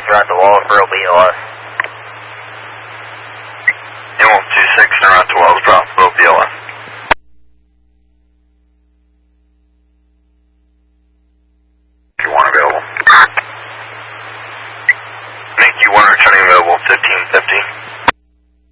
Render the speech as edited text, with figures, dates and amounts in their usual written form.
around the Wallsboro BLS. You want 26 around 12, drop.